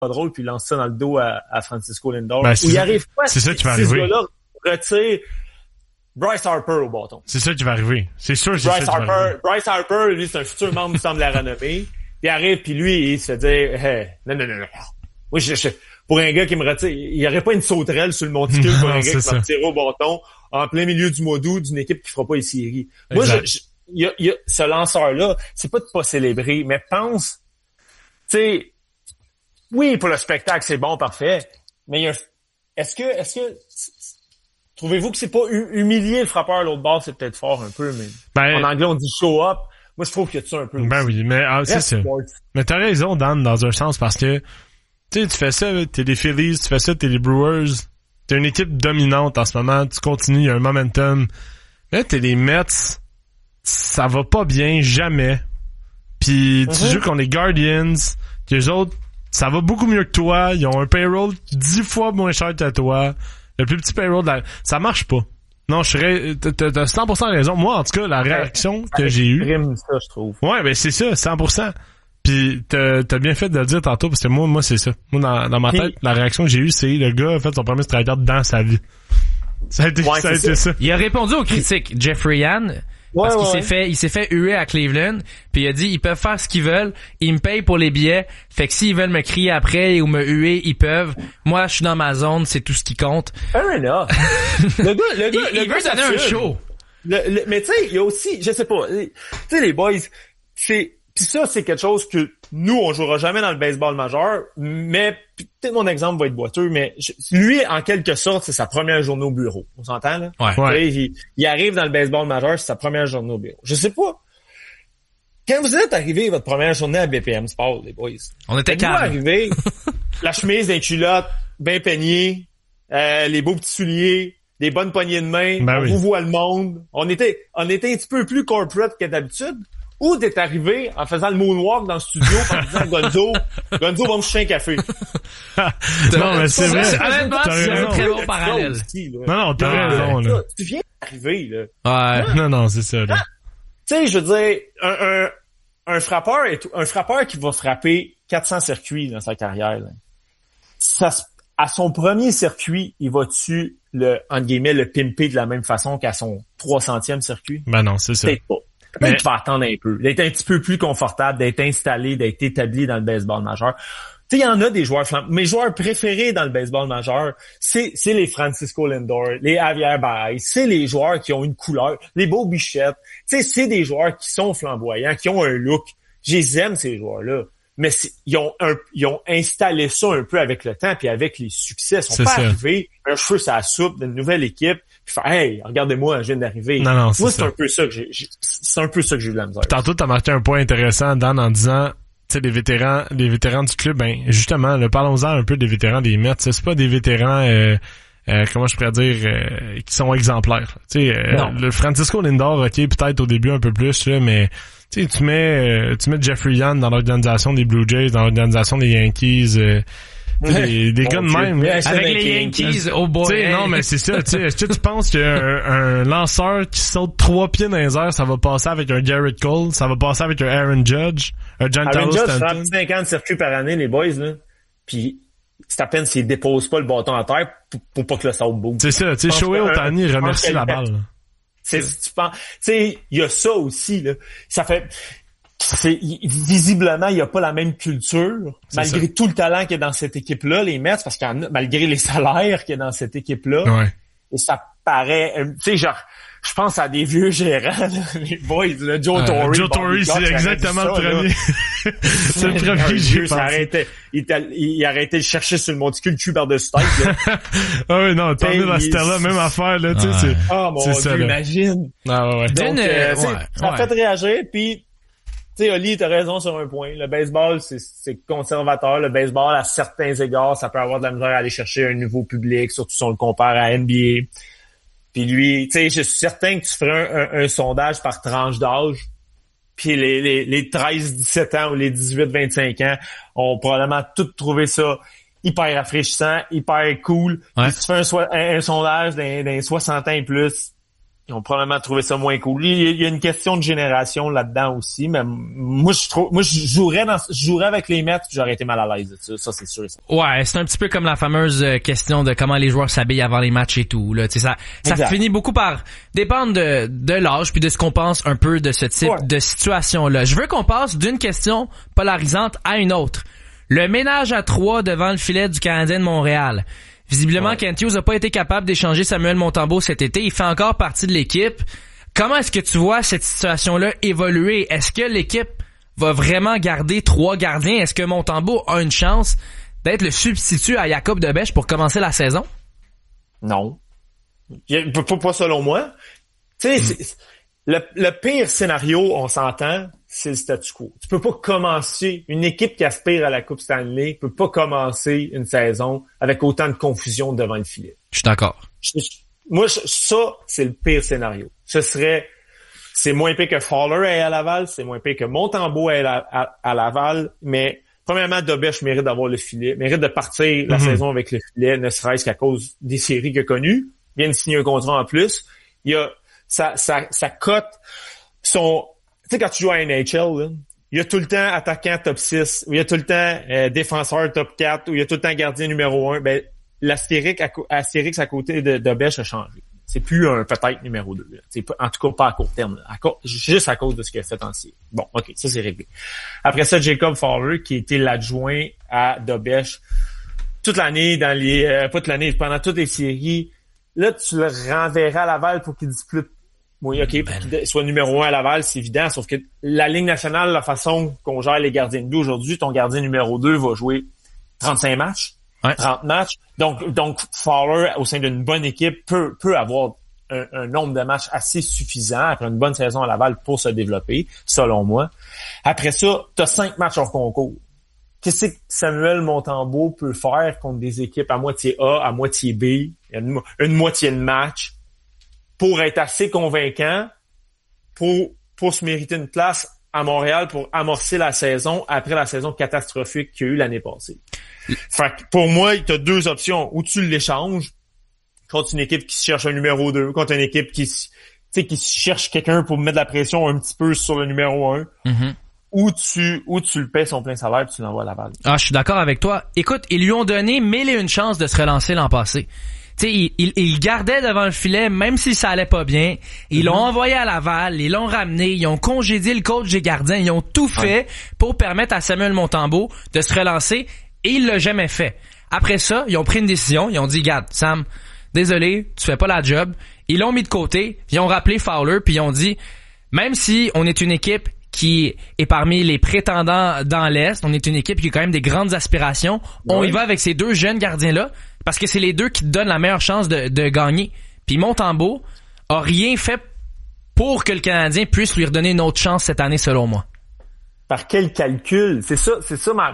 drôle puis il lance ça dans le dos à Francisco Lindor. Ben, où il arrive pas c'est ça qui va ces arriver. gars-là retire Bryce Harper au bâton. C'est ça qui va arriver. C'est sûr, c'est ça qui va arriver. Bryce Harper, lui, c'est un futur membre du Temple de la renommée. Il arrive, puis lui, il se dit, hey, non. Moi, pour un gars qui me retire, il n'y aurait pas une sauterelle sur le monticule pour un gars qui me retire au bâton en plein milieu du mois d'août d'une équipe qui fera pas les séries. Moi, il y a ce lanceur-là, c'est pas de pas célébrer, mais pense, tu sais, oui, pour le spectacle, c'est bon, parfait, mais est-ce que trouvez-vous que c'est pas humilier le frappeur à l'autre bord, c'est peut-être fort un peu, mais en anglais, on dit show up. Moi, je trouve qu'il y a ça un peu. Ben oui, mais c'est ça. Mais t'as raison, Dan, dans un sens, parce que tu fais ça, t'es les Phillies, tu fais ça, t'es les Brewers, t'es une équipe dominante en ce moment, tu continues, il y a un momentum. Là, t'es les Mets, ça va pas bien, jamais. Puis tu joues contre les Guardians, que les autres, ça va beaucoup mieux que toi, ils ont un payroll 10 fois moins cher que toi, le plus petit payroll ça marche pas. Non, t'as 100% raison. Moi, en tout cas, la réaction que j'ai eue... ça, je trouve. Ouais, ben c'est ça, 100%. Puis t'as bien fait de le dire tantôt, parce que moi c'est ça. Moi, dans ma tête, la réaction que j'ai eue, c'est le gars a fait son premier strikeout dans sa vie. Ça a été ça. Il a répondu aux critiques, Jeffrey Yan, parce qu'il s'est fait huer à Cleveland, puis il a dit, ils peuvent faire ce qu'ils veulent, ils me payent pour les billets, fait que s'ils veulent me crier après ou me huer, ils peuvent. Moi, je suis dans ma zone, c'est tout ce qui compte. Fair enough. Il veut donner un show. Mais tu sais, il y a aussi, je sais pas, tu sais, les boys, pis ça, c'est quelque chose que nous, on jouera jamais dans le baseball majeur, mais peut-être mon exemple va être boiteux, mais lui, en quelque sorte, c'est sa première journée au bureau. On s'entend, là? Ouais. Il arrive dans le baseball majeur, c'est sa première journée au bureau. Je sais pas. Quand vous êtes arrivé votre première journée à BPM Sport, les boys. On était calmes. Vous arrivé, la chemise, les culottes, bien peignées, les beaux petits souliers, des bonnes poignées de main, on vous voit le monde. On était un petit peu plus corporate que d'habitude. Ou t'es arrivé en faisant le moonwalk dans le studio en disant Gonzo va me chercher un café. Non, mais c'est vrai. Honnêtement, c'est un très bon parallèle. Non, t'as raison, là. Tu viens d'arriver, là. Ouais. Non, c'est ça, là. Tu sais, je veux dire, un frappeur qui va frapper 400 circuits dans sa carrière, là. À son premier circuit, il va-tu entre guillemets, le pimper de la même façon qu'à son 300e circuit? Ben non, c'est ça. Peut-être pas. Peut-être qu'il va attendre un peu, d'être un petit peu plus confortable, d'être installé, d'être établi dans le baseball majeur. Tu sais, il y en a des joueurs mes joueurs préférés dans le baseball majeur, c'est les Francisco Lindor, les Javier Baez, c'est les joueurs qui ont une couleur, les Bo Bichette. Tu sais, c'est des joueurs qui sont flamboyants, qui ont un look. Je les aime, ces joueurs-là. Mais ils ont installé ça un peu avec le temps, puis avec les succès. Ils sont pas arrivés, un cheveu sur la soupe d'une nouvelle équipe, puis faire hey, regardez-moi, je viens d'arriver. Non, moi, c'est un peu ça que c'est un peu ça que j'ai eu de la misère. Tantôt, t'as marqué un point intéressant, Dan, en disant, tu sais, les vétérans du club, ben, justement, parlons-en un peu des vétérans des Mets. C'est pas des vétérans, comment je pourrais dire, qui sont exemplaires. Tu sais, le Francisco Lindor, ok, peut-être au début un peu plus, là, mais tu sais, tu mets Jeffrey Yan dans l'organisation des Blue Jays, dans l'organisation des Yankees, des gars de même. Avec les Yankees, oh boy. Non, mais c'est ça, tu sais. Est-ce que tu penses qu'un lanceur qui saute 3 pieds dans les airs, ça va passer avec un Garrett Cole, ça va passer avec un Aaron Judge, un Giancarlo Stanton? Aaron Judge frappe 50 circuits par année, les boys, là. Puis, c'est à peine s'il dépose pas le bâton à terre pour pas que le sable bouge. C'est ça, tu sais, Shohei Ohtani remercie la balle. Tu sais, il y a ça aussi, là. Ça fait, visiblement, il y a pas la même culture, malgré tout le talent qu'il y a dans cette équipe-là, les Mets, parce qu'il y en a, malgré les salaires qu'il y a dans cette équipe-là. Ouais. Et ça paraît, tu sais, genre, je pense à des vieux gérants, là, les boys, là, Joe Torre. Joe Torre, c'est exactement le premier. C'est le premier que j'ai pensé. Il arrêtait de chercher sur le monticule cul par-dessus tête, là. Ah oui, non, t'en es dans cette là même affaire, là, tu sais, c'est. Oh mon Dieu, imagine. Ah ouais. Donc, ça a fait réagir, puis tu sais, Oli, t'as raison sur un point. Le baseball, c'est conservateur. Le baseball, à certains égards, ça peut avoir de la misère à aller chercher un nouveau public, surtout si on le compare à NBA. Puis lui, tu sais, je suis certain que tu ferais un sondage par tranche d'âge. Puis les 13-17 ans ou les 18-25 ans ont probablement tout trouvé ça hyper rafraîchissant, hyper cool. Ouais. Puis si tu fais un sondage d'un 60 ans et plus, Ils ont probablement trouvé ça moins cool. Il y a une question de génération là-dedans aussi, mais moi je jouerais avec les Mets, j'aurais été mal à l'aise de ça. Ça, c'est sûr. Ouais, c'est un petit peu comme la fameuse question de comment les joueurs s'habillent avant les matchs et tout, là. Tu sais, ça finit beaucoup par dépendre de l'âge puis de ce qu'on pense un peu de ce type de situation-là. Je veux qu'on passe d'une question polarisante à une autre. Le ménage à 3 devant le filet du Canadien de Montréal. Visiblement, Kent Hughes n'a pas été capable d'échanger Samuel Montembeault cet été. Il fait encore partie de l'équipe. Comment est-ce que tu vois cette situation-là évoluer? Est-ce que l'équipe va vraiment garder 3 gardiens? Est-ce que Montembeault a une chance d'être le substitut à Jakub Dobeš pour commencer la saison? Non. Pas selon moi. Tu sais, le pire scénario, on s'entend, c'est le statu quo. Tu peux pas commencer, une équipe qui aspire à la Coupe Stanley peut pas commencer une saison avec autant de confusion devant le filet. Je suis d'accord. Moi, ça, c'est le pire scénario. C'est moins pire que Fowler est à Laval, c'est moins pire que Montembeault est à Laval, mais premièrement, Dobeš mérite d'avoir le filet, mérite de partir la saison avec le filet, ne serait-ce qu'à cause des séries qu'il a connues. Il vient de signer un contrat en plus. Il y a sa cote, tu sais, quand tu joues à NHL, là, il y a tout le temps attaquant top 6, ou il y a tout le temps défenseur top 4, ou il y a tout le temps gardien numéro 1. Ben, l'astérix à côté de Dobeš a changé. C'est plus un peut-être numéro 2. C'est en tout cas pas à court terme. Juste à cause de ce qu'il a fait en série. Bon, OK, ça c'est réglé. Après ça, Jacob Fowler, qui était l'adjoint à Dobeš toute l'année, pas toute l'année, pendant toutes les séries. Là, tu le renverras à Laval pour qu'il dispute. Oui, OK, pour qu'il soit numéro 1 à Laval, c'est évident, sauf que la Ligue nationale, la façon qu'on gère les gardiens de but aujourd'hui, ton gardien numéro 2 va jouer 35 matchs, 30 matchs. Donc Fowler, au sein d'une bonne équipe, peut avoir un nombre de matchs assez suffisant après une bonne saison à Laval pour se développer, selon moi. Après ça, tu as 5 matchs hors concours. Qu'est-ce que Samuel Montembeault peut faire contre des équipes à moitié A, à moitié B, une moitié de match, pour être assez convaincant pour se mériter une place à Montréal pour amorcer la saison après la saison catastrophique qu'il y a eu l'année passée. Fait que pour moi, tu as 2 options. Ou tu l'échanges contre une équipe qui cherche un numéro 2, contre une équipe qui cherche quelqu'un pour mettre de la pression un petit peu sur le numéro 1. Mm-hmm. Ou tu le paies son plein salaire puis tu l'envoies à Laval. Ah, je suis d'accord avec toi. Écoute, ils lui ont donné 1001 chances de se relancer l'an passé. Tu sais, ils gardaient devant le filet, même si ça allait pas bien. Ils l'ont envoyé à Laval, ils l'ont ramené, ils ont congédié le coach des gardiens, ils ont tout fait pour permettre à Samuel Montembeault de se relancer et il l'a jamais fait. Après ça, ils ont pris une décision, ils ont dit, regarde, Sam, désolé, tu fais pas la job. Ils l'ont mis de côté, ils ont rappelé Fowler puis ils ont dit, même si on est une équipe qui est parmi les prétendants dans l'Est, on est une équipe qui a quand même des grandes aspirations, on y va avec ces 2 jeunes gardiens-là, parce que c'est les 2 qui te donnent la meilleure chance de gagner. Puis Montembeault a rien fait pour que le Canadien puisse lui redonner une autre chance cette année, selon moi. Par quel calcul? C'est ça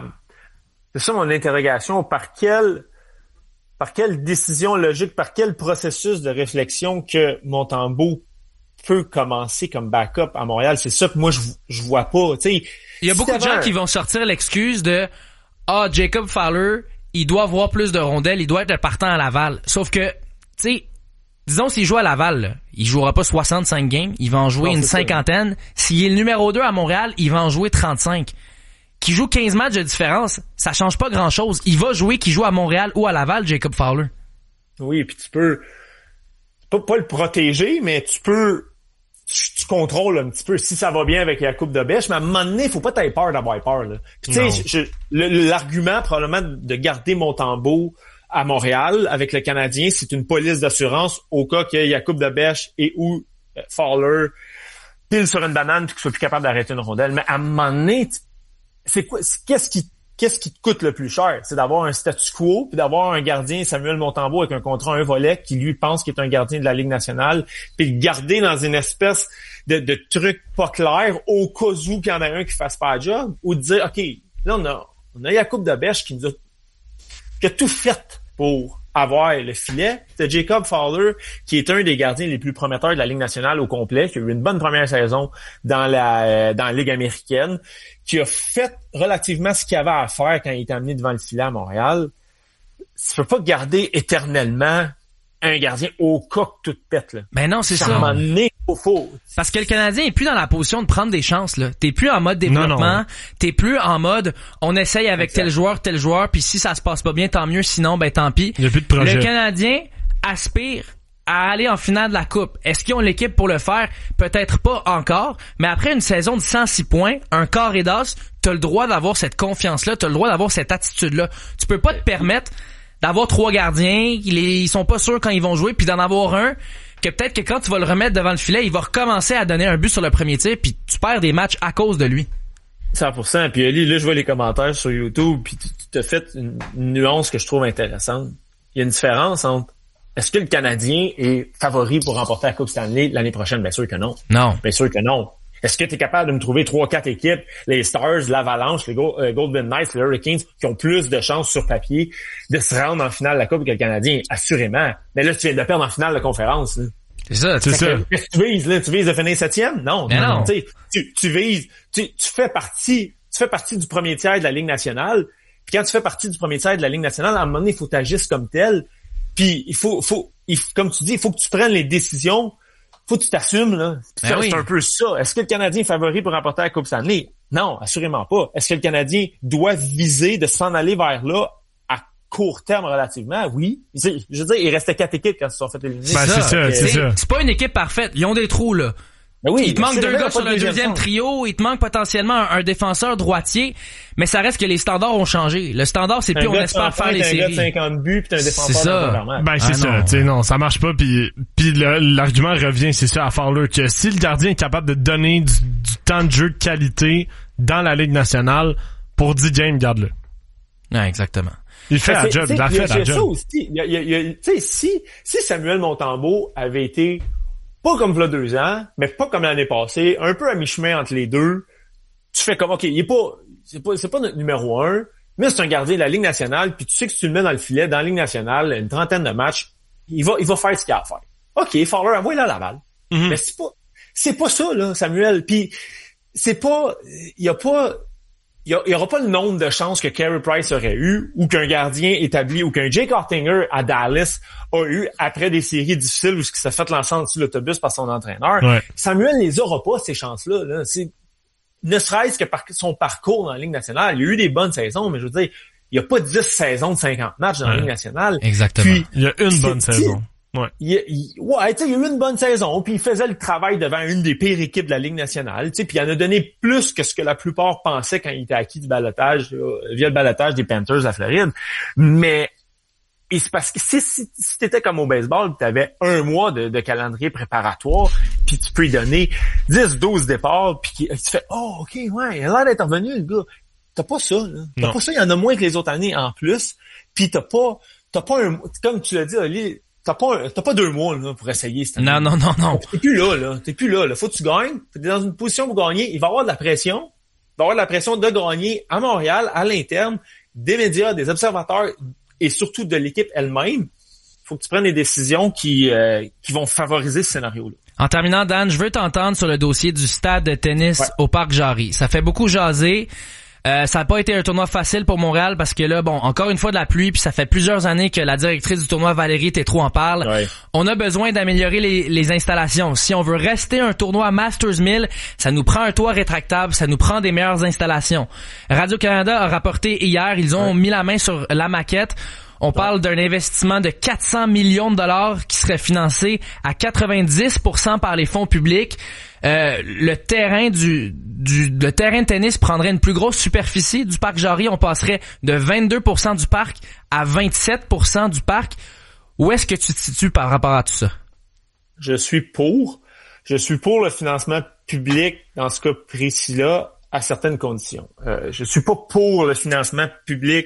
mon interrogation. Par quelle décision logique, par quel processus de réflexion que Montembeault peut commencer comme backup à Montréal? C'est ça que moi je vois pas. T'sais, il y a beaucoup de gens qui vont sortir l'excuse de Jacob Fowler, il doit avoir plus de rondelles, il doit être le partant à Laval. Sauf que, tu sais, disons s'il joue à Laval, là, il jouera pas 65 games, il va en jouer une cinquantaine. S'il est le numéro 2 à Montréal, il va en jouer 35. Qui joue 15 matchs de différence, ça change pas grand-chose. Il va jouer qu'il joue à Montréal ou à Laval, Jacob Fowler. Oui, puis tu peux pas le protéger, mais tu contrôles un petit peu si ça va bien avec Jakub Dobeš, mais à un moment donné, il faut pas t'avoir peur d'avoir peur, là. Puis tu sais, l'argument probablement de garder Montembeault à Montréal avec le Canadien, c'est une police d'assurance au cas que Jakub Dobeš et ou Fowler pile sur une banane puis qu'ils soient plus capables d'arrêter une rondelle. Mais à un moment donné, c'est quoi, qu'est-ce qui te coûte le plus cher? C'est d'avoir un statu quo puis d'avoir un gardien, Samuel Montembeault, avec un contrat à un volet qui lui pense qu'il est un gardien de la Ligue nationale, puis le garder dans une espèce de truc pas clair au cas où qu'il y en a un qui fasse pas le job, ou de dire, OK, là on a Jakub Dobeš qui a tout fait pour avoir le filet. C'est Jacob Fowler, qui est un des gardiens les plus prometteurs de la Ligue nationale au complet, qui a eu une bonne première saison dans la Ligue américaine, qui a fait relativement ce qu'il avait à faire quand il était amené devant le filet à Montréal. Tu peux pas garder éternellement un gardien au coq toute pète, là. Ben non, c'est ça. Faux. Parce que le Canadien est plus dans la position de prendre des chances, là. T'es plus en mode développement. Non. T'es plus en mode, on essaye avec tel joueur, puis si ça se passe pas bien, tant mieux, sinon, ben tant pis. Il y a plus de projet. Le Canadien aspire à aller en finale de la Coupe. Est-ce qu'ils ont l'équipe pour le faire? Peut-être pas encore, mais après une saison de 106 points, un carré d'as, t'as le droit d'avoir cette confiance-là, t'as le droit d'avoir cette attitude-là. Tu peux pas te permettre d'avoir 3 gardiens, ils sont pas sûrs quand ils vont jouer, puis d'en avoir un que peut-être que quand tu vas le remettre devant le filet, il va recommencer à donner un but sur le premier tir, puis tu perds des matchs à cause de lui. 100%. Puis Ali, là, je vois les commentaires sur YouTube, puis tu t'as fait une nuance que je trouve intéressante. Il y a une différence entre est-ce que le Canadien est favori pour remporter la Coupe Stanley l'année prochaine? Bien sûr que non. Non. Bien sûr que non. Est-ce que tu es capable de me trouver 3-4 équipes, les Stars, l'Avalanche, les Golden Knights, les Hurricanes, qui ont plus de chances sur papier de se rendre en finale de la Coupe que le Canadien? Assurément. Mais là, tu viens de perdre en finale de conférence. Là. C'est ça, c'est ça. Qu'est-ce que tu vises, là? Tu vises de finir 7e? Non. Non. Tu vises, tu fais partie du premier tiers de la Ligue nationale. Puis quand tu fais partie du premier tiers de la Ligue nationale, à un moment donné, il faut t'agir comme tel. Puis il faut, comme tu dis, il faut que tu prennes les décisions. Faut que tu t'assumes, là. C'est un peu ça. Est-ce que le Canadien est favori pour remporter la Coupe Stanley? Non, assurément pas. Est-ce que le Canadien doit viser de s'en aller vers là à court terme relativement? Oui. Je veux dire, il restait 4 équipes quand ils se sont fait éliminer. Ben, c'est ça. C'est pas une équipe parfaite. Ils ont des trous, là. Ben oui, il te manque 2 gars sur le deuxième trio, il te manque potentiellement un défenseur droitier, mais ça reste que les standards ont changé. Le standard, c'est plus on espère faire les séries. Un gars de 50 buts pis t'as un défenseur d'environnement. Ben c'est ça, tu sais, non, ça marche pas puis l'argument revient, c'est ça, à Fowler, que si le gardien est capable de donner du temps de jeu de qualité dans la Ligue nationale, pour 10 games, garde-le. Ouais, exactement. Il fait la job, il a fait la job. Ça aussi, tu sais, si Samuel Montembeau avait été pas comme v'là 2 ans, mais pas comme l'année passée, un peu à mi-chemin entre les deux. Tu fais comme, OK, c'est pas notre numéro 1, mais c'est un gardien de la Ligue nationale, puis tu sais que si tu le mets dans le filet, dans la Ligue nationale, une trentaine de matchs, il va faire ce qu'il a à faire. OK, Fowler, envoie-le à Laval. Mm-hmm. Mais c'est pas ça, là, Samuel. Puis c'est pas, il y aura pas le nombre de chances que Carey Price aurait eu, ou qu'un gardien établi, ou qu'un Jake Oettinger à Dallas a eu après des séries difficiles où il s'est fait lancer en dessous de l'autobus par son entraîneur. Ouais. Samuel les aura pas, ces chances-là. Là. C'est, ne serait-ce que par son parcours dans la Ligue nationale. Il y a eu des bonnes saisons, mais je veux dire, il n'y a pas 10 saisons de 50 matchs dans la Ligue nationale. Exactement. Puis, il y a une bonne saison. Ouais. Il y a eu une bonne saison, puis il faisait le travail devant une des pires équipes de la Ligue nationale, puis il en a donné plus que ce que la plupart pensaient quand il était acquis du ballottage, via le ballottage des Panthers à Floride. Mais et c'est parce que si t'étais comme au baseball, tu avais un mois de calendrier préparatoire, puis tu peux lui donner 10-12 départs, puis tu fais « Oh, OK, ouais, il a l'air d'être revenu, le gars. » T'as pas ça, là. T'as pas ça, il y en a moins que les autres années en plus, puis t'as pas un... Comme tu l'as dit, Ali, t'as pas 2 mois là, pour essayer cette année. Non. T'es plus là. Faut que tu gagnes. T'es dans une position pour gagner. Il va y avoir de la pression. Il va y avoir de la pression de gagner à Montréal, à l'interne, des médias, des observateurs et surtout de l'équipe elle-même. Faut que tu prennes des décisions qui vont favoriser ce scénario-là. En terminant, Dan, je veux t'entendre sur le dossier du stade de tennis au Parc Jarry. Ça fait beaucoup jaser. Ça n'a pas été un tournoi facile pour Montréal parce que là, bon, encore une fois de la pluie, puis ça fait plusieurs années que la directrice du tournoi, Valérie Tétrault, en parle. Ouais. On a besoin d'améliorer les installations. Si on veut rester un tournoi Masters 1000, ça nous prend un toit rétractable, ça nous prend des meilleures installations. Radio-Canada a rapporté hier, ils ont mis la main sur la maquette. On parle d'un investissement de 400 millions de dollars qui serait financé à 90% par les fonds publics. Le terrain le terrain de tennis prendrait une plus grosse superficie du parc Jarry. On passerait de 22% du parc à 27% du parc. Où est-ce que tu te situes par rapport à tout ça? Je suis pour le financement public dans ce cas précis-là à certaines conditions. Je suis pas pour le financement public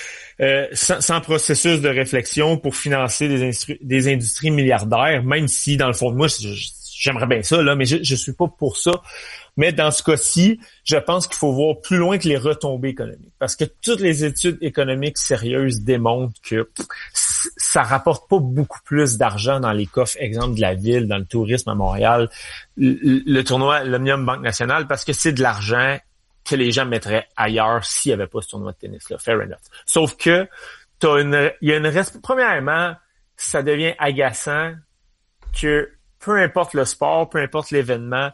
sans processus de réflexion pour financer des industries milliardaires, même si dans le fond de moi j'aimerais bien ça là, mais je suis pas pour ça. Mais dans ce cas-ci, je pense qu'il faut voir plus loin que les retombées économiques, parce que toutes les études économiques sérieuses démontrent que ça rapporte pas beaucoup plus d'argent dans les coffres, exemple de la ville, dans le tourisme à Montréal, le tournoi l'Omnium Banque Nationale, parce que c'est de l'argent que les gens mettraient ailleurs s'il n'y avait pas ce tournoi de tennis-là. Fair enough. Sauf que premièrement, ça devient agaçant que peu importe le sport, peu importe l'événement,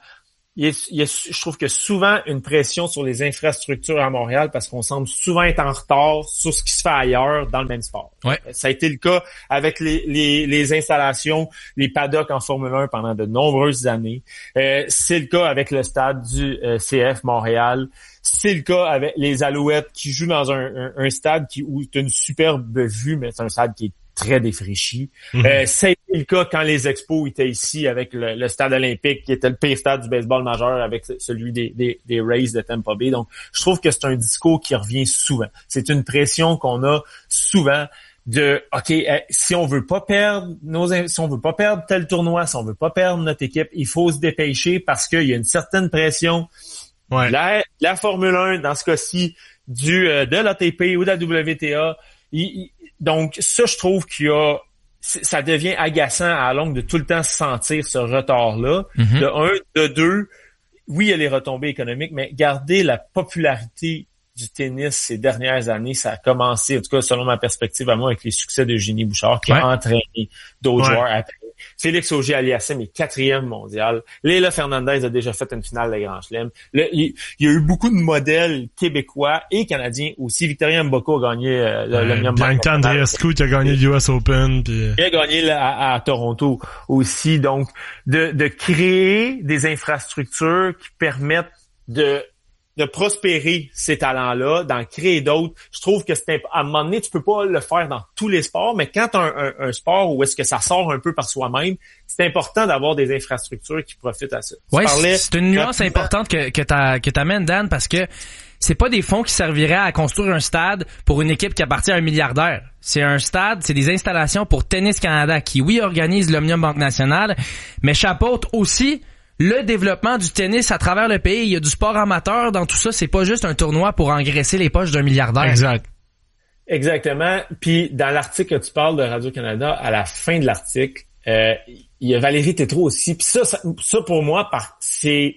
je trouve que souvent une pression sur les infrastructures à Montréal parce qu'on semble souvent être en retard sur ce qui se fait ailleurs dans le même sport. Ouais. Ça a été le cas avec les installations, les paddocks en Formule 1 pendant de nombreuses années. C'est le cas avec le stade du CF Montréal. C'est le cas avec les Alouettes qui jouent dans un stade où tu as une superbe vue, mais c'est un stade qui est très défraîchi. Ça a été le cas quand les Expos étaient ici avec le stade olympique qui était le pire stade du baseball majeur avec celui des Rays de Tampa Bay. Donc, je trouve que c'est un discours qui revient souvent. C'est une pression qu'on a souvent de OK, si on veut pas perdre tel tournoi, si on veut pas perdre notre équipe, il faut se dépêcher parce qu'il y a une certaine pression. Ouais. La Formule 1, dans ce cas-ci, de l'ATP ou de la WTA. Donc, ça, je trouve ça devient agaçant à la longue de tout le temps sentir ce retard-là. Mm-hmm. De un, de deux, oui, il y a les retombées économiques, mais garder la popularité du tennis ces dernières années, ça a commencé, en tout cas, selon ma perspective à moi, avec les succès d'Eugénie Bouchard, qui a entraîné d'autres joueurs après. Félix Auger-Aliassime est 4e mondial. Leila Fernandez a déjà fait une finale de Grand Chelem. Il y a eu beaucoup de modèles québécois et canadiens aussi. Victoria Mboko a gagné le Miam Bank. Bianca Andreescu qui a gagné le US Open. Puis... Il a gagné à Toronto aussi. Donc, de créer des infrastructures qui permettent de prospérer ces talents-là, d'en créer d'autres. Je trouve que à un moment donné, tu peux pas le faire dans tous les sports, mais quand tu as un sport où est-ce que ça sort un peu par soi-même, c'est important d'avoir des infrastructures qui profitent à ça. Ouais, c'est une nuance importante que t'amènes, Dan, parce que c'est pas des fonds qui serviraient à construire un stade pour une équipe qui appartient à un milliardaire. C'est un stade, c'est des installations pour Tennis Canada qui, oui, organise l'Omnium Banque Nationale, mais chapeaute aussi le développement du tennis à travers le pays. Il y a du sport amateur dans tout ça. C'est pas juste un tournoi pour engraisser les poches d'un milliardaire. Exact. Exactement. Puis dans l'article que tu parles de Radio-Canada, à la fin de l'article, il y a Valérie Tétrault aussi. Puis ça pour moi, c'est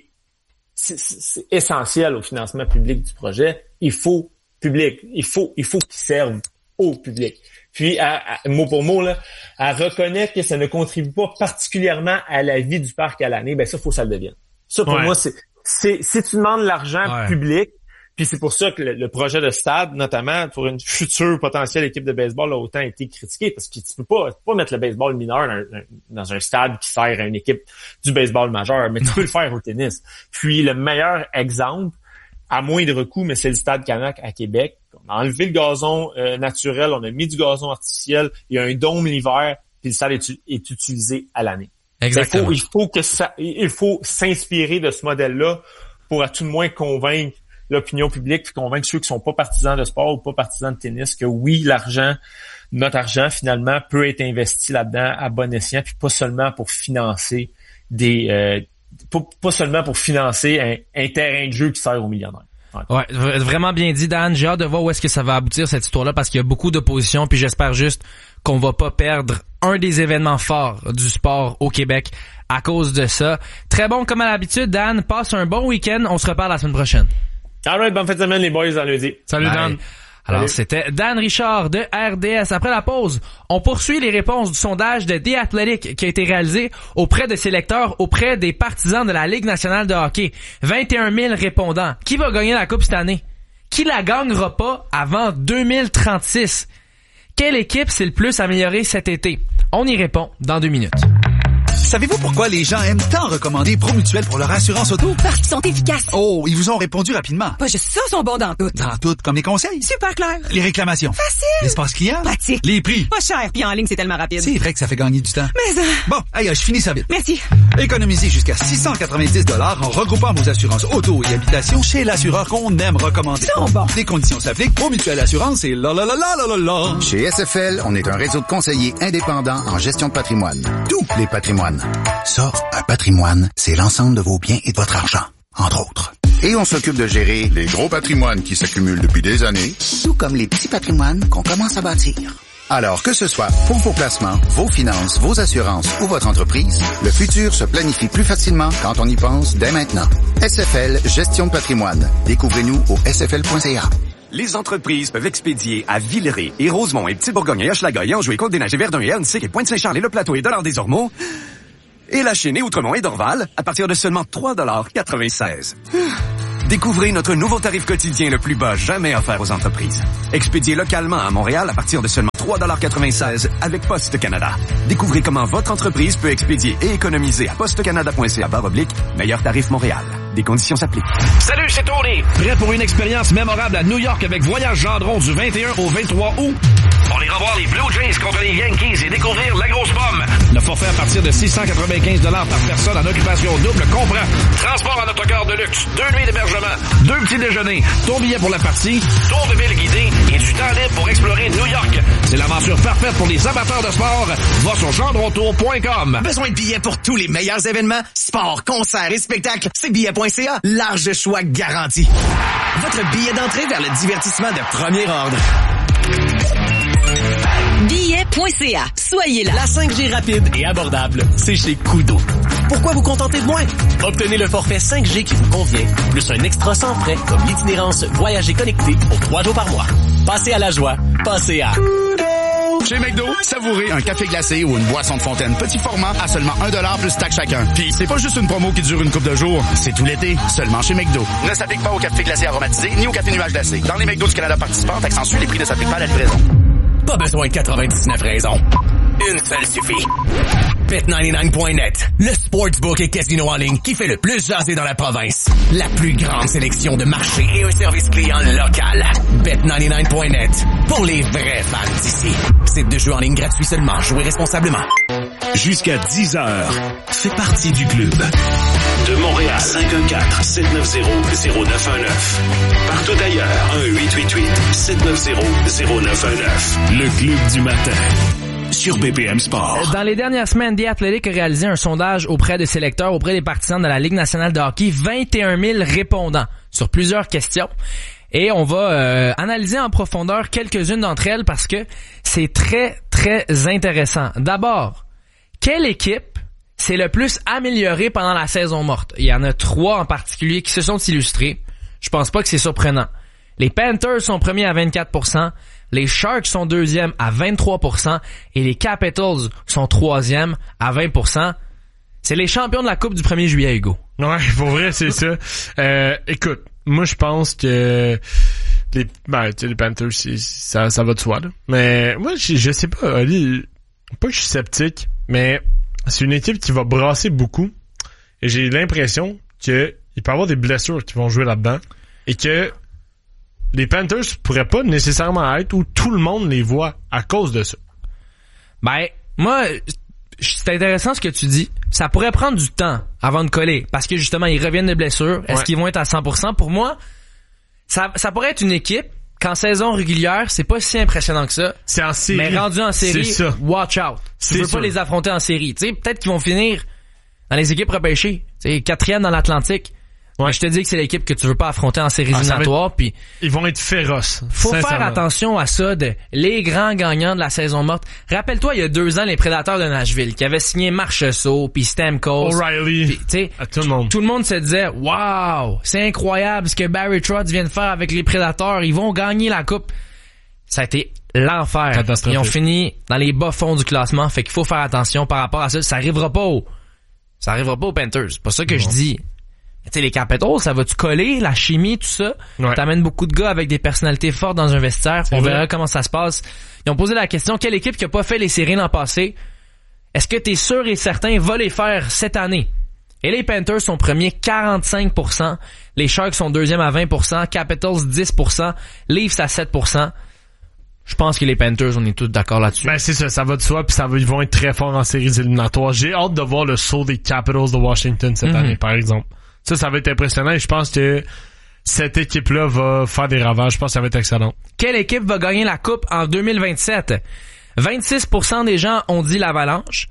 essentiel au financement public du projet. Il faut public. Il faut qu'il serve au public. Puis, mot pour mot, là, elle reconnaît que ça ne contribue pas particulièrement à la vie du parc à l'année, ben ça, faut que ça le devienne. Ça, pour moi, si tu demandes l'argent public, puis c'est pour ça que le projet de stade, notamment, pour une future potentielle équipe de baseball, a autant été critiqué, parce que tu peux pas mettre le baseball mineur dans un stade qui sert à une équipe du baseball majeur, mais tu peux le faire au tennis. Puis, le meilleur exemple, à moindre coût, mais c'est le Stade Canac à Québec. On a enlevé le gazon naturel, on a mis du gazon artificiel, il y a un dôme l'hiver, puis le stade est utilisé à l'année. Exactement. Il faut s'inspirer de ce modèle-là pour à tout le moins convaincre l'opinion publique, puis convaincre ceux qui sont pas partisans de sport ou pas partisans de tennis que oui, notre argent finalement peut être investi là-dedans à bon escient, puis pas seulement pour financer pas seulement pour financer un terrain de jeu qui sert aux millionnaires. Ouais, vraiment bien dit, Dan. J'ai hâte de voir où est-ce que ça va aboutir, cette histoire-là, parce qu'il y a beaucoup d'opposition, puis j'espère juste qu'on va pas perdre un des événements forts du sport au Québec à cause de ça. Très bon, comme à l'habitude, Dan. Passe un bon week-end. On se reparle la semaine prochaine. Alright, bonne fin de semaine, les boys, à lundi. Salut, Dan. Alors, c'était Dan Richard de RDS. Après la pause, on poursuit les réponses du sondage de The Athletic qui a été réalisé auprès de ses lecteurs, auprès des partisans de la Ligue nationale de hockey. 21 000 répondants. Qui va gagner la Coupe cette année? Qui la gagnera pas avant 2036? Quelle équipe s'est le plus améliorée cet été? On y répond dans 2 minutes. Savez-vous pourquoi les gens aiment tant recommander Promutuel pour leur assurance auto? Parce qu'ils sont efficaces. Oh, ils vous ont répondu rapidement. Pas juste ça, ils sont bons dans tout. Dans tout, comme les conseils. Super clair. Les réclamations. Facile. L'espace client. Pratique. Les prix. Pas cher, puis en ligne, c'est tellement rapide. C'est vrai que ça fait gagner du temps. Mais Bon, allez, je finis ça vite. Merci. Économisez jusqu'à 690 $ en regroupant vos assurances auto et habitation chez l'assureur qu'on aime recommander. Non, bon. Les conditions s'appliquent. Promutuel Assurance et la. Chez SFL, on est un réseau de conseillers indépendants en gestion de patrimoine. Tous les patrimoines. Ça, un patrimoine, c'est l'ensemble de vos biens et de votre argent, entre autres. Et on s'occupe de gérer les gros patrimoines qui s'accumulent depuis des années, tout comme les petits patrimoines qu'on commence à bâtir. Alors que ce soit pour vos placements, vos finances, vos assurances ou votre entreprise, le futur se planifie plus facilement quand on y pense dès maintenant. SFL Gestion de patrimoine. Découvrez-nous au sfl.ca. Les entreprises peuvent expédier à Villeray et Rosemont et Petite-Bourgogne et Hochelaga et Anjou et Côte-des-Neiges et Verdun et Hernestic et Pointe-Saint-Charles et Le Plateau et Dollard-des-Ormeaux. Et La Chine et Outremont et Dorval à partir de seulement 3,96 $. Découvrez notre nouveau tarif quotidien le plus bas jamais offert aux entreprises. Expédié localement à Montréal à partir de seulement 3,96 $ avec Poste Canada. Découvrez comment votre entreprise peut expédier et économiser à postecanada.ca/meilleur tarif Montréal. Des conditions s'appliquent. Salut, c'est Tony. Prêt pour une expérience mémorable à New York avec Voyage Gendron du 21 au 23 août? On ira voir les Blue Jays contre les Yankees et découvrir la grosse pomme. Le forfait à partir de 695 $ par personne en occupation double comprend transport en autocar de luxe, 2 nuits d'hébergement, 2 petits déjeuners, ton billet pour la partie, tour de ville guidé et du temps libre pour explorer New York. C'est l'aventure parfaite pour les amateurs de sport. Va sur gendrontour.com. Besoin de billets pour tous les meilleurs événements, sports, concerts et spectacles? C'est billet.ca. Large choix garanti. Votre billet d'entrée vers le divertissement de premier ordre. Billet.ca. Soyez là. La 5G rapide et abordable, c'est chez Koodo. Pourquoi vous contenter de moins? Obtenez le forfait 5G qui vous convient, plus un extra sans frais comme l'itinérance Voyager connecté pour 3 jours par mois. Passez à la joie. Passez à Chez McDo, savourez un café glacé ou une boisson de fontaine petit format à seulement 1$ plus taxe chacun. Puis c'est pas juste une promo qui dure une couple de jours, c'est tout l'été, seulement chez McDo. Ne s'applique pas au café glacé aromatisé ni au café nuage glacé. Dans les McDo du Canada participants, taxe en suit, les prix ne s'appliquent pas à la livraison. Pas besoin de 99 raisons. Une seule suffit. Bet99.net, le sportsbook et casino en ligne qui fait le plus jaser dans la province. La plus grande sélection de marchés et un service client local. Bet99.net, pour les vrais fans d'ici. Site de jeu en ligne gratuit seulement. Jouez responsablement. Jusqu'à 10h, fais partie du club. De Montréal, 514-790-0919. Partout ailleurs, 1-888-790-0919. Le club du matin. Sur BPM Sport. Dans les dernières semaines, The Athletic a réalisé un sondage auprès des sélecteurs, auprès des partisans de la Ligue nationale de hockey. 21 000 répondants sur plusieurs questions. Et on va analyser en profondeur quelques-unes d'entre elles parce que c'est très, très intéressant. D'abord, quelle équipe s'est le plus améliorée pendant la saison morte? Il y en a 3 en particulier qui se sont illustrés. Je pense pas que c'est surprenant. Les Panthers sont premiers à 24%, les Sharks sont deuxièmes à 23% et les Capitals sont troisièmes à 20%. C'est les champions de la Coupe du 1er juillet, Hugo. Ouais, pour vrai, c'est ça. Écoute, moi je pense que les Panthers, ça va de soi, là. Mais moi, je sais pas, Ali, pas que je suis sceptique, mais c'est une équipe qui va brasser beaucoup. Et j'ai l'impression que il peut y avoir des blessures qui vont jouer là-dedans. Et que les Panthers pourraient pas nécessairement être où tout le monde les voit à cause de ça. Ben, moi, c'est intéressant ce que tu dis. Ça pourrait prendre du temps avant de coller. Parce que justement, ils reviennent de blessures. Est-ce qu'ils vont être à 100%? Pour moi, ça pourrait être une équipe qu'en saison régulière, c'est pas si impressionnant que ça. C'est en série. Mais rendu en série, watch out. Tu veux pas les affronter en série. Tu sais, peut-être qu'ils vont finir dans les équipes repêchées. Tu sais, 4e dans l'Atlantique. Ouais. Mais je te dis que c'est l'équipe que tu veux pas affronter en séries éliminatoires, puis ils vont être féroces. Faut faire attention à ça de les grands gagnants de la saison morte. Rappelle-toi, il y a 2 ans, les Prédateurs de Nashville qui avaient signé Marchessault, puis Stamkos, O'Reilly, tout le monde se disait waouh, c'est incroyable ce que Barry Trotz vient de faire avec les Prédateurs, ils vont gagner la coupe. Ça a été l'enfer. Ils ont fini dans les bas fonds du classement, fait qu'il faut faire attention par rapport à ça. Ça arrivera pas aux Panthers. C'est pas ça que je dis. Tu sais, les Capitals, ça va-tu coller, la chimie, tout ça? Ouais. T'amènes beaucoup de gars avec des personnalités fortes dans un vestiaire. On verra comment ça se passe. Ils ont posé la question, quelle équipe qui a pas fait les séries l'an passé? Est-ce que t'es sûr et certain va les faire cette année? Et les Panthers sont premiers 45%. Les Sharks sont deuxièmes à 20%. Capitals 10%. Leafs à 7%. Je pense que les Panthers, on est tous d'accord là-dessus. Ben, c'est ça, ça va de soi, puis ils vont être très forts en séries éliminatoires. J'ai hâte de voir le saut des Capitals de Washington cette année, par exemple. Ça va être impressionnant et je pense que cette équipe-là va faire des ravages. Je pense que ça va être excellent. Quelle équipe va gagner la Coupe en 2027? 26% des gens ont dit l'Avalanche.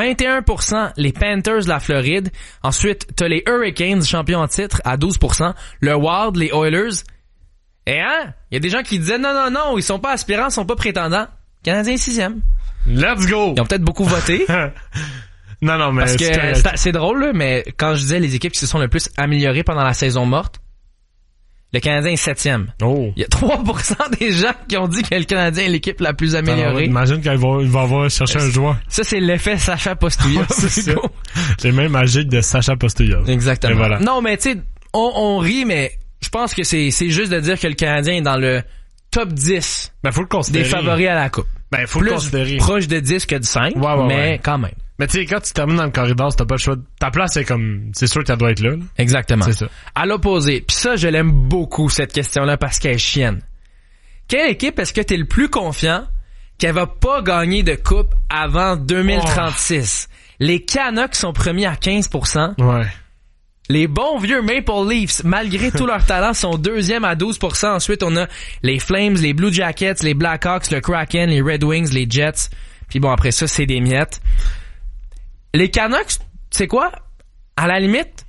21% les Panthers de la Floride. Ensuite, t'as les Hurricanes, champions en titre, à 12%. Le Wild, les Oilers. Et il y a des gens qui disaient non, ils sont pas aspirants, ils sont pas prétendants. Canadiens 6e. Let's go! Ils ont peut-être beaucoup voté. Non, mais parce que c'est drôle, là, mais quand je disais les équipes qui se sont le plus améliorées pendant la saison morte, Le Canadien est 7e. Oh. Il y a 3% des gens qui ont dit que le Canadien est l'équipe la plus améliorée. Alors, imagine quand il va avoir chercher un joueur. Ça, c'est l'effet Sacha Postouillov. C'est les mêmes magiques de Sacha Postouillov. Exactement. Voilà. Non, mais tu sais, on rit, mais je pense que c'est juste de dire que le Canadien est dans le top 10 faut le considérer. des favoris à la Coupe. Faut le considérer. Proche de 10 que de 5, mais quand même. Mais tu sais, quand tu termines dans le corridor, t'as pas le choix. Ta place, c'est sûr qu'elle doit être là. Exactement. C'est ça. À l'opposé. Puis ça, je l'aime beaucoup, cette question-là, parce qu'elle est chienne. Quelle équipe est-ce que t'es le plus confiant qu'elle va pas gagner de coupe avant 2036? Oh. Les Canucks sont premiers à 15%. Ouais. Les bons vieux Maple Leafs, malgré tout leur talent, sont deuxième à 12%. Ensuite, on a les Flames, les Blue Jackets, les Blackhawks, le Kraken, les Red Wings, les Jets. Puis bon, après ça, c'est des miettes. Les Canucks, tu sais quoi? À la limite,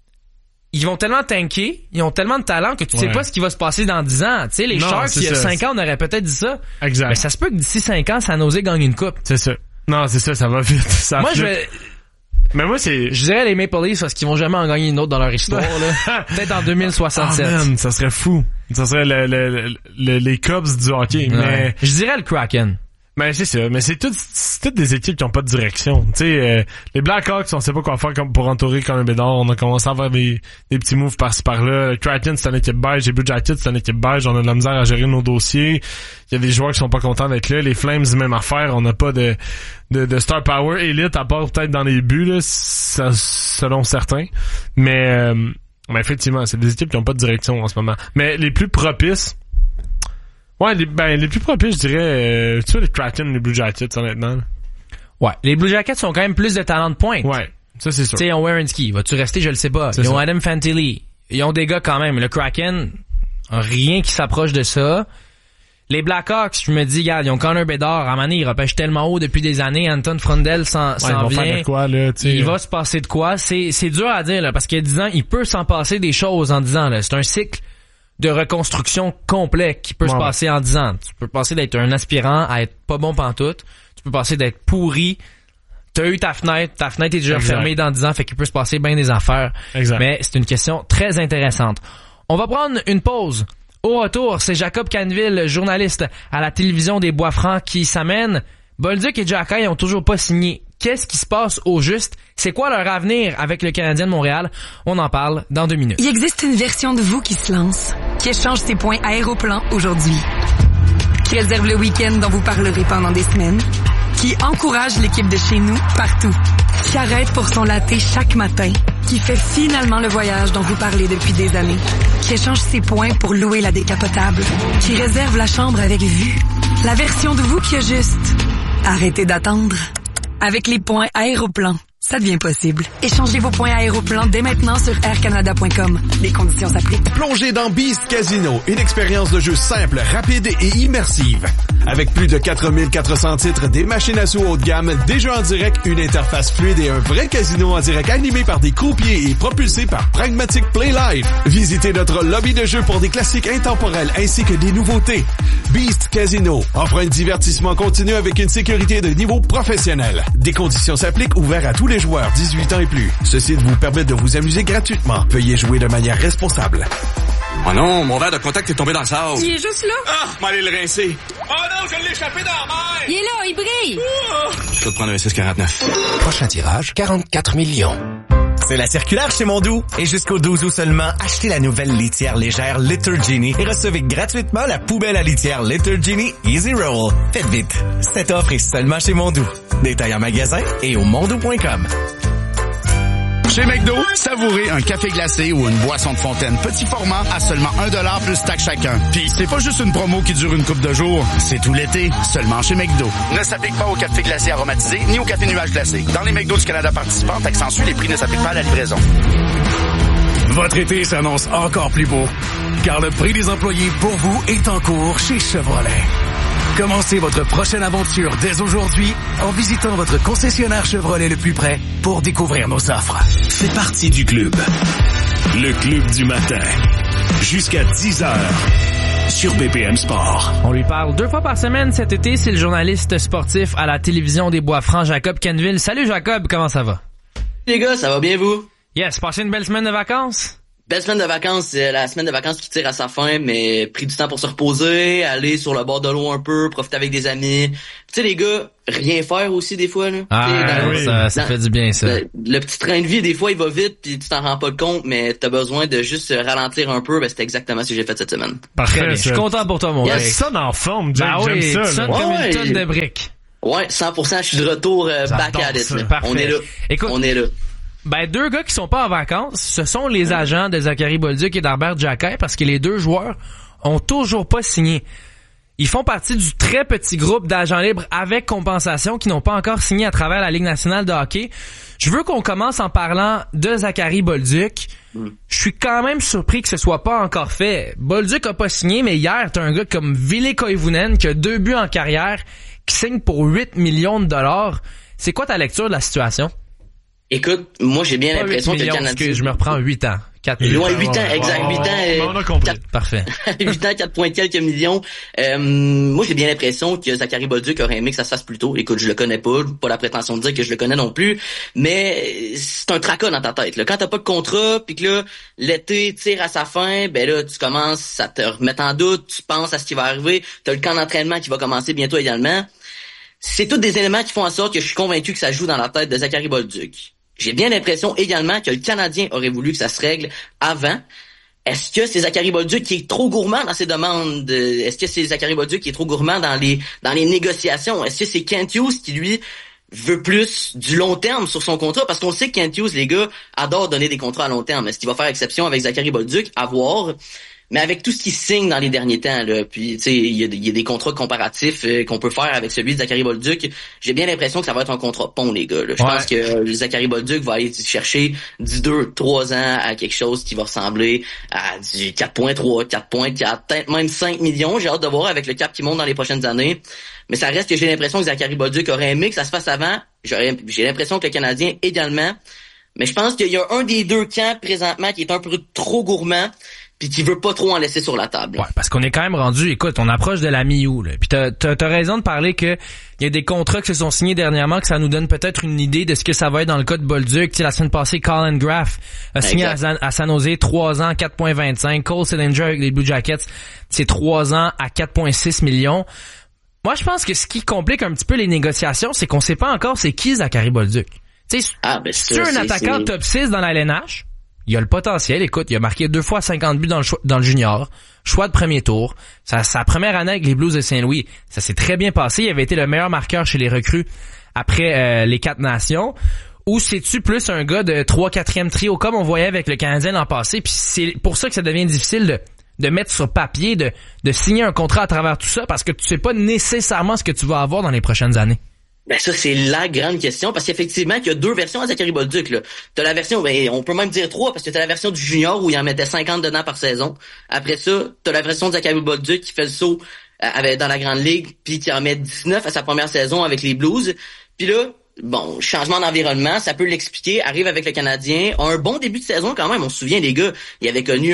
ils vont tellement tanker, ils ont tellement de talent que tu sais pas ce qui va se passer dans 10 ans. Tu sais, les Sharks, il y a 5 ans, on aurait peut-être dit ça. Exact. Mais ça se peut que d'ici 5 ans, San Jose gagne une coupe. C'est ça. Non, c'est ça, ça va vite. Mais moi, je dirais les Maple Leafs parce qu'ils vont jamais en gagner une autre dans leur histoire, là. Peut-être en 2067. Oh man, ça serait fou. Ça serait les Cubs du hockey. Ouais. Mais je dirais le Kraken. Mais c'est ça, mais c'est toutes des équipes qui ont pas de direction. Tu sais, les Blackhawks, on sait pas quoi faire pour entourer Connor Bedard. On a commencé à avoir des petits moves par-ci par-là. Le Kraken, c'est une équipe beige. Les Blue Jackets, c'est une équipe beige. On a de la misère à gérer nos dossiers. Il y a des joueurs qui sont pas contents d'être là. Les Flames, même affaire. On n'a pas de star power élite, à part peut-être dans les buts, là, selon certains. Mais effectivement, c'est des équipes qui ont pas de direction en ce moment. Mais les plus propices, ouais, les plus propices, je dirais, tu vois, les Kraken, les Blue Jackets, honnêtement. Ouais, les Blue Jackets sont quand même plus de talent de pointe. Ouais, ça c'est sûr. Tu sais, ils ont Werenski, vas-tu rester, je le sais pas. Ils ont Adam Fantilli. Ils ont des gars quand même. Le Kraken, rien qui s'approche de ça. Les Blackhawks, je me dis, regarde, ils ont Connor Bedard. À un moment donné, ils repêchent tellement haut depuis des années. Anton Frundel s'en vient. Faire de quoi, là, il va se passer de quoi. C'est dur à dire, là, parce qu'il y a 10 ans, il peut s'en passer des choses en 10 ans, là. C'est un cycle de reconstruction complet qui peut se passer en 10 ans. Tu peux passer d'être un aspirant à être pas bon pantoute. Tu peux passer d'être pourri. T'as eu ta fenêtre est déjà fermée dans 10 ans, fait qu'il peut se passer bien des affaires. Exact. Mais c'est une question très intéressante. On va prendre une pause. Au retour, c'est Jacob Canville, journaliste à la télévision des Bois-Francs, qui s'amène. Bolduc et Xhekaj ont toujours pas signé. Qu'est-ce qui se passe au juste? C'est quoi leur avenir avec le Canadien de Montréal? On en parle dans 2 minutes. Il existe une version de vous qui se lance, qui échange ses points Aéroplan aujourd'hui, qui réserve le week-end dont vous parlerez pendant des semaines, qui encourage l'équipe de chez nous partout, qui arrête pour son latte chaque matin, qui fait finalement le voyage dont vous parlez depuis des années, qui échange ses points pour louer la décapotable, qui réserve la chambre avec vue. La version de vous qui a juste arrêtez d'attendre. Avec les points Aéroplan, ça devient possible. Échangez vos points Aéroplan dès maintenant sur aircanada.com. Les conditions s'appliquent. Plongez dans Beast Casino, une expérience de jeu simple, rapide et immersive. Avec plus de 4400 titres, des machines à sous haut de gamme, des jeux en direct, une interface fluide et un vrai casino en direct animé par des croupiers et propulsé par Pragmatic Play Live. Visitez notre lobby de jeux pour des classiques intemporels ainsi que des nouveautés. Beast Casino offre un divertissement continu avec une sécurité de niveau professionnel. Des conditions s'appliquent, ouverts à tous les joueurs 18 ans et plus. Ceci vous permet de vous amuser gratuitement. Veuillez jouer de manière responsable. Oh non, mon verre de contact est tombé dans le sable. Il est juste là. Ah, m'allez le rincer. Oh non, je l'ai échappé dans la mer. Il est là, il brille. Je vais te prendre un 649. Prochain tirage, 44 millions. C'est la circulaire chez Mondou. Et jusqu'au 12 août seulement, achetez la nouvelle litière légère Litter Genie et recevez gratuitement la poubelle à litière Litter Genie Easy Roll. Faites vite. Cette offre est seulement chez Mondou. Détail en magasin et au mondou.com. Chez McDo, savourez un café glacé ou une boisson de fontaine petit format à seulement $1 plus taxe chacun. Puis c'est pas juste une promo qui dure une couple de jours, c'est tout l'été, seulement chez McDo. Ne s'applique pas au café glacé aromatisé ni au café nuage glacé. Dans les McDo du Canada participants, accentue les prix ne s'appliquent pas à la livraison. Votre été s'annonce encore plus beau, car le prix des employés pour vous est en cours chez Chevrolet. Commencez votre prochaine aventure dès aujourd'hui en visitant votre concessionnaire Chevrolet le plus près pour découvrir nos offres. Fais partie du club. Le club du matin. Jusqu'à 10h. Sur BPM Sport. On lui parle 2 fois par semaine cet été. C'est le journaliste sportif à la télévision des Bois-Francs, Jacob Canville. Salut Jacob, comment ça va? Les gars, ça va bien vous? Yes, passez une belle semaine de vacances? Belle semaine de vacances, la semaine de vacances qui tire à sa fin, mais pris du temps pour se reposer, aller sur le bord de l'eau un peu, profiter avec des amis. Tu sais les gars, rien faire aussi des fois là. Ça fait du bien ça. Le petit train de vie des fois il va vite puis tu t'en rends pas compte, mais t'as besoin de juste ralentir un peu. C'est exactement ce que j'ai fait cette semaine. Parfait. Je suis content pour toi mon gars. Ça en forme, j'aime ça. Tu sonnes comme une tonne de briques. Ouais, 100%, je suis de retour back at it. On est là. Écoute, on est là. Ben, deux gars qui sont pas en vacances, ce sont les agents de Zachary Bolduc et d'Herbert Jacquet parce que les deux joueurs ont toujours pas signé. Ils font partie du très petit groupe d'agents libres avec compensation qui n'ont pas encore signé à travers la Ligue nationale de hockey. Je veux qu'on commence en parlant de Zachary Bolduc. Je suis quand même surpris que ce soit pas encore fait. Bolduc a pas signé, mais hier, t'as un gars comme Ville Koivunen qui a 2 buts en carrière, qui signe pour 8 millions de dollars. C'est quoi ta lecture de la situation? Écoute, moi j'ai bien l'impression que le Canadien... Je me reprends 8 ans. 4 millions. Ouais, 8 ans, exact. 8 ans. On a compris. Parfait. 8 ans, 4 points quelques millions. Moi j'ai bien l'impression que Zachary Bolduc aurait aimé que ça se fasse plus tôt. Écoute, je le connais pas la prétention de dire que je le connais non plus, mais c'est un tracas dans ta tête. Là. Quand t'as pas de contrat, puis que là, l'été tire à sa fin, ben là, tu commences à te remettre en doute, tu penses à ce qui va arriver, t'as le camp d'entraînement qui va commencer bientôt également. C'est tous des éléments qui font en sorte que je suis convaincu que ça joue dans la tête de Zachary Bolduc. J'ai bien l'impression également que le Canadien aurait voulu que ça se règle avant. Est-ce que c'est Zachary Bolduc qui est trop gourmand dans ses demandes? Est-ce que c'est Zachary Bolduc qui est trop gourmand dans les négociations? Est-ce que c'est Kent Hughes qui, lui, veut plus du long terme sur son contrat? Parce qu'on sait que Kent Hughes, les gars, adore donner des contrats à long terme. Est-ce qu'il va faire exception avec Zachary Bolduc? À voir. Mais avec tout ce qui signe dans les derniers temps, là, puis tu sais, il y a des contrats comparatifs qu'on peut faire avec celui de Zachary Bolduc. J'ai bien l'impression que ça va être un contrat pont, les gars. Là. Je pense que Zachary Bolduc va aller chercher du 2-3 ans à quelque chose qui va ressembler à du 4.3, 4.4, peut-être même 5 millions. J'ai hâte de voir avec le cap qui monte dans les prochaines années. Mais ça reste que j'ai l'impression que Zachary Bolduc aurait aimé que ça se fasse avant. J'ai l'impression que le Canadien également. Mais je pense qu'il y a un des deux camps présentement qui est un peu trop gourmand, puis qui veut pas trop en laisser sur la table. Ouais, parce qu'on est quand même rendu, écoute, on approche de la mi-août, là. Puis t'as raison de parler que il y a des contrats qui se sont signés dernièrement, que ça nous donne peut-être une idée de ce que ça va être dans le cas de Bolduc. Tu sais, la semaine passée, Colin Graff a signé à San Jose 3 ans, 4.25. Cole Sillinger avec les Blue Jackets, c'est 3 ans à 4.6 millions. Moi, je pense que ce qui complique un petit peu les négociations, c'est qu'on sait pas encore c'est qui Zachary Bolduc. Tu sais, c'est un attaquant top 6 dans la LNH. Il a le potentiel. Écoute, il a marqué 2 fois 50 buts dans le junior. Choix de premier tour. Sa première année avec les Blues de Saint-Louis, ça s'est très bien passé. Il avait été le meilleur marqueur chez les recrues après les 4 nations. Ou c'est-tu plus un gars de 3-4e trio comme on voyait avec le Canadien l'an passé? Puis c'est pour ça que ça devient difficile de mettre sur papier, de signer un contrat à travers tout ça, parce que tu sais pas nécessairement ce que tu vas avoir dans les prochaines années. Ben ça, c'est la grande question, parce qu'effectivement, il y a 2 versions à Zachary Bolduc, là. T'as la version, on peut même dire 3, parce que t'as la version du junior où il en mettait 50 dedans par saison. Après ça, t'as la version de Zachary Bolduc qui fait le saut dans la grande ligue, puis qui en met 19 à sa première saison avec les Blues. Puis là, bon, changement d'environnement, ça peut l'expliquer, arrive avec le Canadien, a un bon début de saison quand même. On se souvient, les gars, il avait connu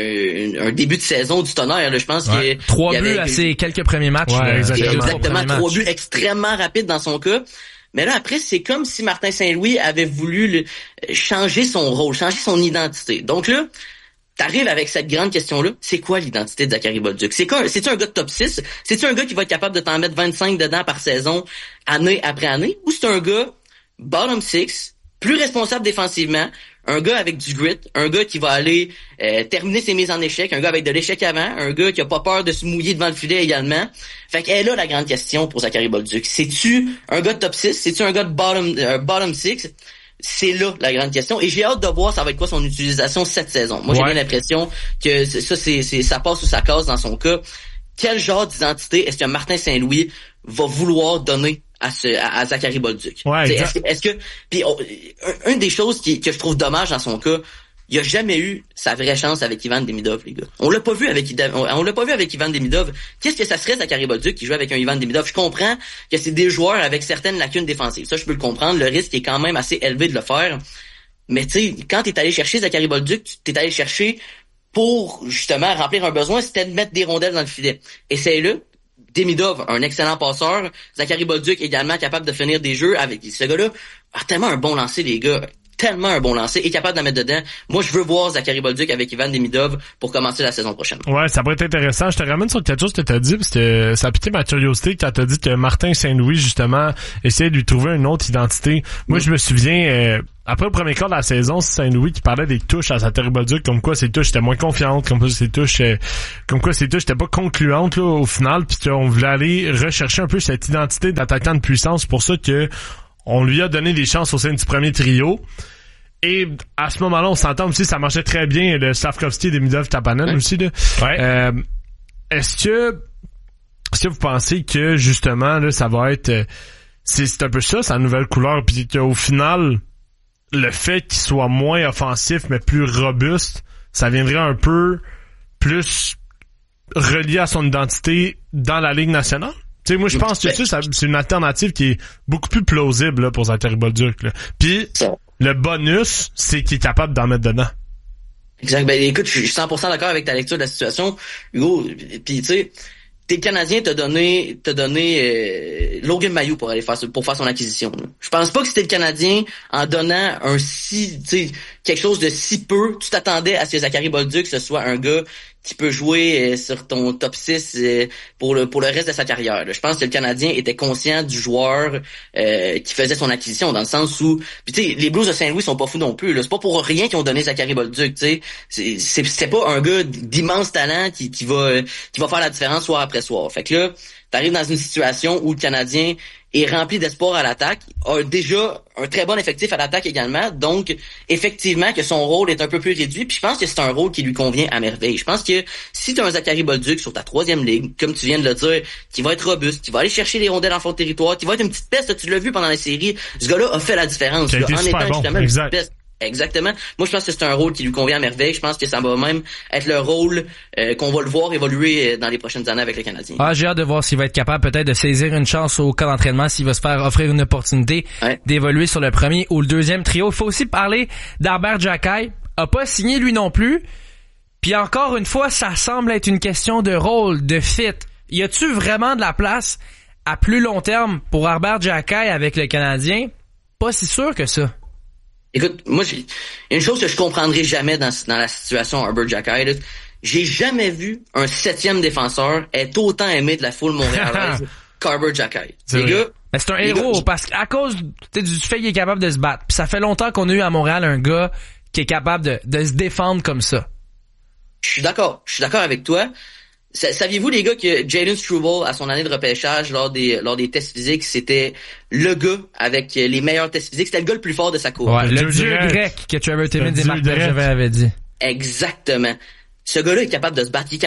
un début de saison du tonnerre, là. Je pense que 3 buts à ses quelques premiers matchs. Ouais, exactement. 3 buts extrêmement rapides dans son cas. Mais là, après, c'est comme si Martin Saint-Louis avait voulu changer son rôle, changer son identité. Donc là, t'arrives avec cette grande question-là, c'est quoi l'identité de Zachary Bolduc? C'est-tu un gars de top 6? C'est-tu un gars qui va être capable de t'en mettre 25 dedans par saison, année après année? Ou c'est un gars bottom 6, plus responsable défensivement, un gars avec du grit, un gars qui va aller terminer ses mises en échec, un gars avec de l'échec avant, un gars qui a pas peur de se mouiller devant le filet également. Fait qu'elle est là la grande question pour Zachary Bolduc. C'est-tu un gars de top 6? C'est-tu un gars de bottom 6? C'est là la grande question, et j'ai hâte de voir ça va être quoi son utilisation cette saison. Moi, j'ai bien l'impression que ça passe ou ça casse dans son cas. Quel genre d'identité est-ce que Martin Saint-Louis va vouloir donner à Zachary Bolduc? Est-ce que puis une des choses que je trouve dommage dans son cas, il a jamais eu sa vraie chance avec Ivan Demidov, les gars. On l'a pas vu avec Ivan Demidov. Qu'est-ce que ça serait Zachary Bolduc qui joue avec un Ivan Demidov? Je comprends que c'est des joueurs avec certaines lacunes défensives. Ça, je peux le comprendre. Le risque est quand même assez élevé de le faire. Mais tu sais, quand t'es allé chercher Zachary Bolduc, t'es allé chercher pour justement remplir un besoin, c'était de mettre des rondelles dans le filet. Essaye-le. Demidov, un excellent passeur. Zachary Bolduc également capable de finir des jeux avec ce gars-là. A tellement un bon lancer, les gars. tellement un bon lancer, est capable de la mettre dedans. Moi, je veux voir Zachary Bolduc avec Ivan Demidov pour commencer la saison prochaine. Ouais, ça pourrait être intéressant. Je te ramène sur quelque chose que t'as dit, parce que ça a piqué ma curiosité quand t'as dit que Martin Saint-Louis, justement, essayait de lui trouver une autre identité. Moi, je me souviens, après le premier quart de la saison, c'est Saint-Louis qui parlait des touches à Zachary Bolduc, comme quoi ses touches étaient moins confiantes, comme quoi ses touches étaient pas concluantes, là, au final, puis qu'on voulait aller rechercher un peu cette identité d'attaquant de puissance. C'est pour ça que on lui a donné des chances au sein du premier trio. Et à ce moment-là, on s'entend aussi, ça marchait très bien, le Slavkovski et Demidov Tapanen aussi, là. Ouais. Est-ce que vous pensez que, justement, là, ça va être, c'est un peu ça, sa nouvelle couleur, puis qu'au final, le fait qu'il soit moins offensif, mais plus robuste, ça viendrait un peu plus relié à son identité dans la Ligue nationale? Tu sais, moi, je pense que ça, c'est une alternative qui est beaucoup plus plausible, là, pour Zachary Bolduc, là. Puis, le bonus, c'est qu'il est capable d'en mettre dedans. Exact. Ben, écoute, je suis 100% d'accord avec ta lecture de la situation, Hugo. Puis, tu sais, t'es Canadien, t'as donné Logan Mailloux pour faire son acquisition. Là. Je pense pas que c'était le Canadien en donnant quelque chose de si peu. Tu t'attendais à ce que Zachary Bolduc ce soit un gars qui peut jouer sur ton top 6 pour le reste de sa carrière. Là. Je pense que le Canadien était conscient du joueur qui faisait son acquisition, dans le sens où, puis tu sais, les Blues de Saint-Louis sont pas fous non plus. Là. C'est pas pour rien qu'ils ont donné Zachary Bolduc. Tu sais, c'est pas un gars d'immense talent qui va faire la différence soir après soir. Fait que là, t'arrives dans une situation où le Canadien est rempli d'espoir à l'attaque, a déjà un très bon effectif à l'attaque également, donc effectivement que son rôle est un peu plus réduit, puis je pense que c'est un rôle qui lui convient à merveille. Je pense que si tu as un Zachary Bolduc sur ta 3e ligne, comme tu viens de le dire, qui va être robuste, qui va aller chercher les rondelles en fond de territoire, qui va être une petite peste, tu l'as vu pendant la série, ce gars-là a fait la différence, là, en étant justement une petite peste. Exactement. Moi, je pense que c'est un rôle qui lui convient à merveille. Je pense que ça va même être le rôle qu'on va le voir évoluer dans les prochaines années avec le Canadien. Ah, j'ai hâte de voir s'il va être capable peut-être de saisir une chance au camp d'entraînement, s'il va se faire offrir une opportunité d'évoluer sur le premier ou le deuxième trio. Il faut aussi parler d'Arbert Xhekaj. A pas signé lui non plus. Puis encore une fois, ça semble être une question de rôle, de fit. Y a-tu vraiment de la place à plus long terme pour Arbert Xhekaj avec le Canadien? Pas si sûr que ça. Écoute, moi, il y a une chose que je comprendrai jamais dans la situation Arbert Xhekaj. J'ai jamais vu un 7e défenseur être autant aimé de la foule montréalaise qu'Arbert Xhekaj. Mais c'est un héros, parce qu'à cause du fait qu'il est capable de se battre. Puis ça fait longtemps qu'on a eu à Montréal un gars qui est capable de se défendre comme ça. Je suis d'accord avec toi. Saviez-vous, les gars, que Jalen Struble, à son année de repêchage, lors des tests physiques, c'était le gars avec les meilleurs tests physiques. C'était le gars le plus fort de sa cour. Ouais, le dieu grec que Trevor Timmins et Marc Bergevin avaient dit. Exactement. Ce gars-là est capable de se battre. Il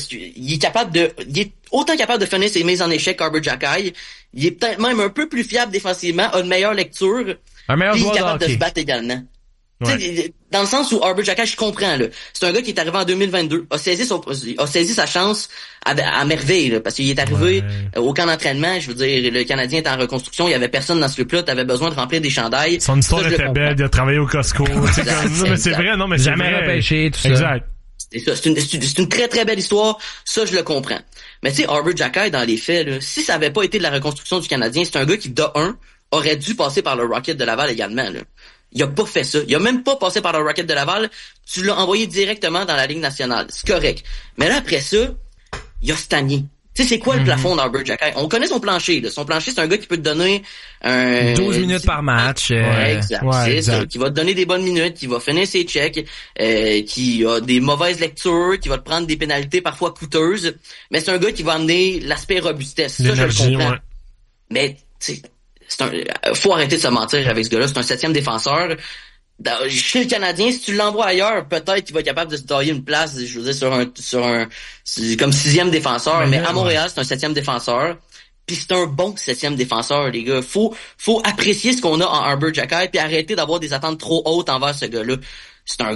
est autant capable de finir ses mises en échec qu'Arbert Xhekaj. Il est peut-être même un peu plus fiable défensivement, a une meilleure lecture. Un meilleur joueur de hockey. Il est capable de se battre également. Ouais. Dans le sens où Arbert Xhekaj, je comprends, là. C'est un gars qui est arrivé en 2022, a saisi sa chance à merveille, là, parce qu'il est arrivé au camp d'entraînement. Je veux dire, le Canadien est en reconstruction, il y avait personne dans ce club-là, t'avais besoin de remplir des chandails. Son histoire était belle, il a travaillé au Costco. C'est comme ça, mais c'est vrai, non, mais jamais repêché, tout ça. Exact. C'est ça, c'est une très très belle histoire, ça je le comprends. Mais tu sais, Arbert Xhekaj, dans les faits, là, si ça avait pas été de la reconstruction du Canadien, c'est un gars qui, de 1, aurait dû passer par le Rocket de Laval également, là. Il a pas fait ça. Il a même pas passé par le Rocket de Laval. Tu l'as envoyé directement dans la Ligue nationale. C'est correct. Mais là, après ça, il a stagné. Tu sais, c'est quoi le plafond d'Arbert Xhekaj? On connaît son plancher, là. Son plancher, c'est un gars qui peut te donner 12 minutes par match. Exact. Ça. Qui va te donner des bonnes minutes, qui va finir ses checks, qui a des mauvaises lectures, qui va te prendre des pénalités parfois coûteuses. Mais c'est un gars qui va amener l'aspect robustesse. Ça, je le comprends. Mais, tu sais, faut arrêter de se mentir avec ce gars-là. C'est un 7e défenseur. Chez le Canadien, si tu l'envoies ailleurs, peut-être qu'il va être capable de se tailler une place, je veux dire, sur un comme 6e défenseur. Mais à Montréal, c'est un 7e défenseur. Puis c'est un bon 7e défenseur, les gars. Faut apprécier ce qu'on a en Arbert Xhekaj puis arrêter d'avoir des attentes trop hautes envers ce gars-là. C'est un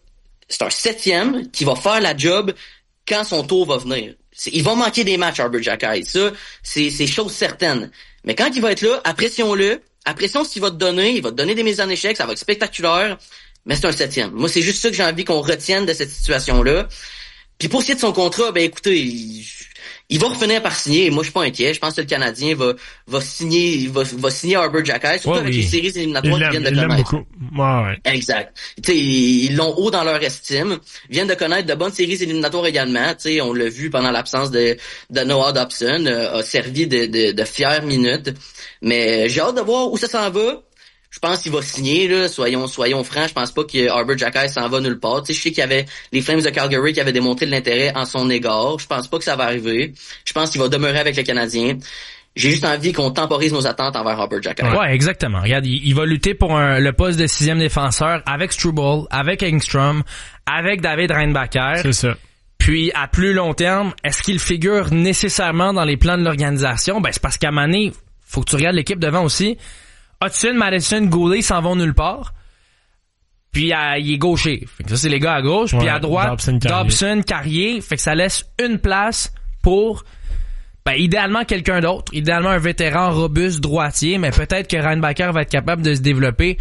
7e qui va faire la job quand son tour va venir. Il va manquer des matchs, Arbert Xhekaj. Ça, c'est chose certaine. Mais quand il va être là, apprécions-le. Apprécions ce qu'il va te donner. Il va te donner des mises en échec. Ça va être spectaculaire. Mais c'est un 7e. Moi, c'est juste ça que j'ai envie qu'on retienne de cette situation-là. Puis pour ce qui est de son contrat, ben écoutez, Il va revenir par signer, et moi je suis pas inquiet. Je pense que le Canadien va signer Arbor Xhekaj, surtout avec les séries éliminatoires qui viennent de connaître. Ouais. Exact. T'sais, ils l'ont haut dans leur estime. Ils viennent de connaître de bonnes séries éliminatoires également. T'sais, on l'a vu pendant l'absence de Noah Dobson, a servi de fières minutes. Mais j'ai hâte de voir où ça s'en va. Je pense qu'il va signer, là. Soyons francs. Je pense pas que Arbor Xhekaj s'en va nulle part. Tu sais, je sais qu'il y avait les Flames de Calgary qui avaient démontré de l'intérêt en son égard. Je pense pas que ça va arriver. Je pense qu'il va demeurer avec le Canadien. J'ai juste envie qu'on temporise nos attentes envers Arbor Xhekaj. Ouais, exactement. Regarde, il va lutter pour le poste de 6e défenseur avec Struble, avec Engstrom, avec David Reinbacher. C'est ça. Puis, à plus long terme, est-ce qu'il figure nécessairement dans les plans de l'organisation? Ben, c'est parce qu'à un moment donné, faut que tu regardes l'équipe devant aussi. Hudson, Madison, Goulet s'en vont nulle part. Puis il est gaucher. Fait que ça, c'est les gars à gauche. Puis à droite, Dobson, Carrier. Fait que ça laisse une place pour idéalement quelqu'un d'autre. Idéalement un vétéran robuste droitier. Mais peut-être que Reinbacher va être capable de se développer.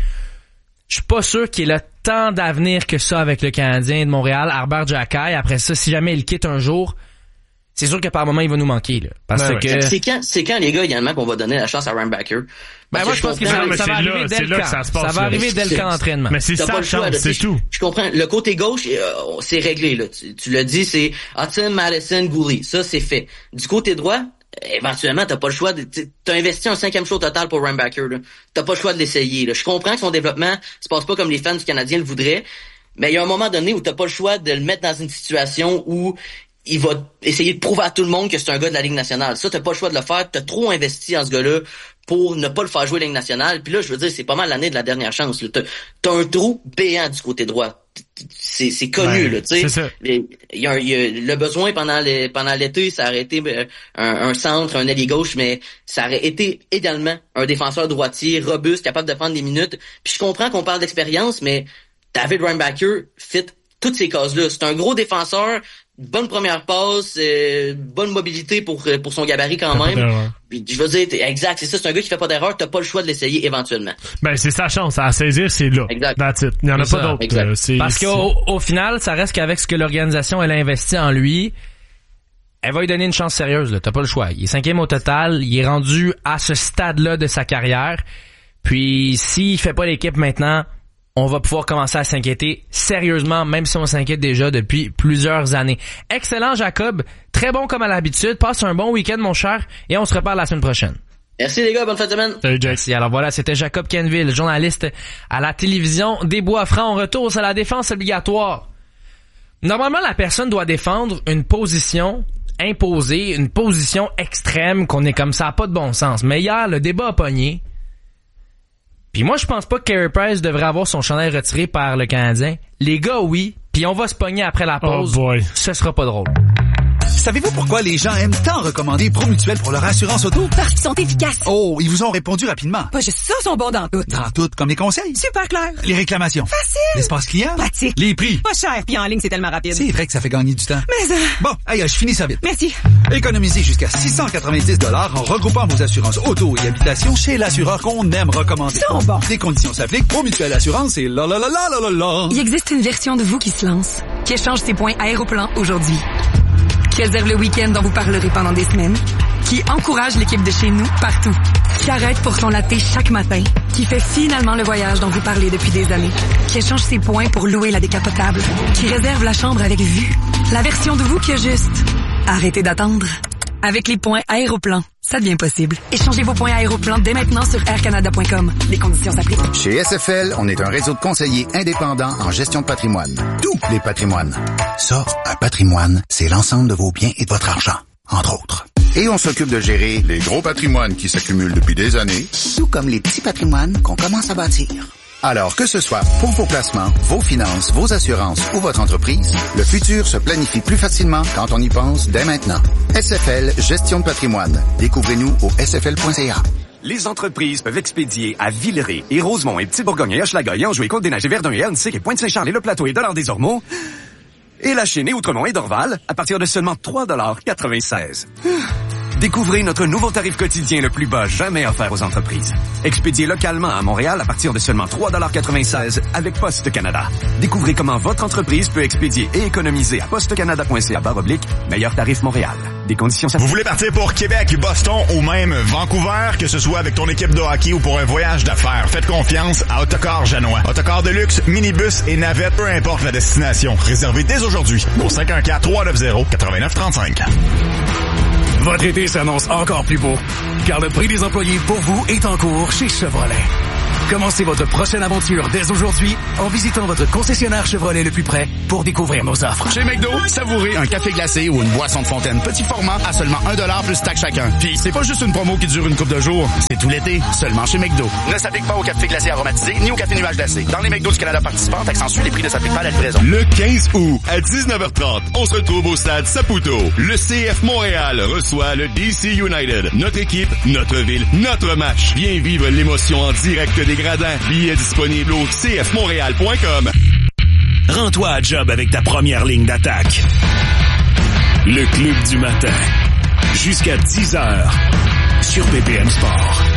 Je suis pas sûr qu'il ait le temps d'avenir que ça avec le Canadien de Montréal. Arbor Xhekaj. Après ça, si jamais il quitte un jour, c'est sûr que par moment il va nous manquer là. Parce que c'est quand les gars également qu'on va donner la chance à Reinbacher. Ben moi je pense que ça va arriver dès le camp. Ça va arriver dès le camp d'entraînement. Mais c'est sa chance, c'est tout. Je comprends. Le côté gauche, c'est réglé là. Tu l'as dit, c'est Hudson, Madison, Goulet. Ça c'est fait. Du côté droit, éventuellement t'as pas le choix. T'as investi un 5e show total pour Reinbacher. T'as pas le choix de l'essayer. Là. Je comprends que son développement se passe pas comme les fans du Canadien le voudraient, mais il y a un moment donné où t'as pas le choix de le mettre dans une situation où il va essayer de prouver à tout le monde que c'est un gars de la Ligue nationale. Ça, t'as pas le choix de le faire. T'as trop investi en ce gars-là pour ne pas le faire jouer Ligue nationale. Puis là, je veux dire, c'est pas mal l'année de la dernière chance. Là. T'as un trou béant du côté droit. C'est connu, là, tu sais. Il y a le besoin pendant l'été, ça aurait été un centre, un ailier gauche, mais ça aurait été également un défenseur droitier, robuste, capable de prendre des minutes. Puis je comprends qu'on parle d'expérience, mais David Reinbacher fit toutes ces cases-là. C'est un gros défenseur, bonne première passe, bonne mobilité pour son gabarit quand même. Puis, je veux dire, exact, c'est ça, c'est un gars qui fait pas d'erreur, t'as pas le choix de l'essayer éventuellement. Ben c'est sa chance, à saisir, c'est là. Exact. That's it. Il y en a pas d'autres. Parce qu'au final, ça reste qu'avec ce que l'organisation elle a investi en lui, elle va lui donner une chance sérieuse, là. T'as pas le choix. Il est 5e au total, il est rendu à ce stade-là de sa carrière. Puis s'il fait pas l'équipe maintenant, on va pouvoir commencer à s'inquiéter sérieusement, même si on s'inquiète déjà depuis plusieurs années. Excellent, Jacob. Très bon comme à l'habitude. Passe un bon week-end, mon cher, et on se reparle la semaine prochaine. Merci les gars, bonne fin de semaine. Salut, Jack. Merci. Alors voilà, c'était Jacob Kenville, journaliste à la télévision des Bois-Francs. On retourne à la défense obligatoire. Normalement, la personne doit défendre une position imposée, une position extrême, qu'on est comme ça, pas de bon sens. Mais hier, le débat a pogné. Puis moi, je pense pas que Carey Price devrait avoir son chandail retiré par le Canadien. Les gars, oui. Puis on va se pogner après la pause. Oh boy. Ce sera pas drôle. Savez-vous pourquoi les gens aiment tant recommander Promutuel pour leur assurance auto? Parce qu'ils sont efficaces. Oh, ils vous ont répondu rapidement. Pas juste ça, ils sont bons dans tout. Dans tout, comme les conseils. Super clair. Les réclamations. Facile. L'espace client. Pratique. Les prix. Pas cher, puis en ligne, c'est tellement rapide. C'est vrai que ça fait gagner du temps. Mais Bon, allez, je finis ça vite. Merci. Économisez jusqu'à 690 $ en regroupant vos assurances auto et habitation chez l'assureur qu'on aime recommander. Ils sont bons. Les conditions s'appliquent. Promutuel Assurance et la la la la la la la. Il existe une version de vous qui se lance, qui échange ses points Aéroplan aujourd'hui, qui réserve le week-end dont vous parlerez pendant des semaines, qui encourage l'équipe de chez nous partout, qui arrête pour son latte chaque matin, qui fait finalement le voyage dont vous parlez depuis des années, qui échange ses points pour louer la décapotable, qui réserve la chambre avec vue. La version de vous qui a juste arrêtez d'attendre. Avec les points Aéroplan, ça devient possible. Échangez vos points Aéroplan dès maintenant sur aircanada.com. Les conditions s'appliquent. Chez SFL, on est un réseau de conseillers indépendants en gestion de patrimoine. Tous les patrimoines. Ça, un patrimoine, c'est l'ensemble de vos biens et de votre argent, entre autres. Et on s'occupe de gérer les gros patrimoines qui s'accumulent depuis des années, tout comme les petits patrimoines qu'on commence à bâtir. Alors que ce soit pour vos placements, vos finances, vos assurances ou votre entreprise, le futur se planifie plus facilement quand on y pense dès maintenant. SFL Gestion de patrimoine. Découvrez-nous au sfl.ca. Les entreprises peuvent expédier à Villeray et Rosemont et Petit-Bourgogne et Hochelaga et Anjou et Côte-des-Neiges et Verdun et Annecy et Pointe-Saint-Charles et Le Plateau et Dollard-des-Ormeaux et la Chênaie, Outremont et Dorval à partir de seulement 3,96 $. Découvrez notre nouveau tarif quotidien le plus bas jamais offert aux entreprises. Expédié localement à Montréal à partir de seulement 3,96 $ avec Poste Canada. Découvrez comment votre entreprise peut expédier et économiser à postecanada.ca/meilleur tarif Montréal. Des conditions Vous voulez partir pour Québec, Boston ou même Vancouver, que ce soit avec ton équipe de hockey ou pour un voyage d'affaires, faites confiance à Autocar Janois. Autocar de luxe, minibus et navette, peu importe la destination. Réservez dès aujourd'hui au 514-390-8935. Votre été s'annonce encore plus beau, car le prix des employés pour vous est en cours chez Chevrolet. Commencez votre prochaine aventure dès aujourd'hui en visitant votre concessionnaire Chevrolet le plus près pour découvrir nos offres. Chez McDo, savourez un café glacé ou une boisson de fontaine petit format à seulement 1$ plus taxe chacun. Puis c'est pas juste une promo qui dure une couple de jours, c'est tout l'été, seulement chez McDo. Ne s'applique pas au café glacé aromatisé ni au café nuage glacé. Dans les McDo du Canada participants, taxe en suit, les prix ne s'appliquent pas à la livraison. Le 15 août à 19h30, on se retrouve au stade Saputo. Le CF Montréal reçoit le DC United. Notre équipe, notre ville, notre match. Viens vivre l'émotion en direct des gradins. Billets disponibles au cfmontréal.com. Rends-toi à job avec ta première ligne d'attaque. Le club du matin. Jusqu'à 10h sur BPM Sport.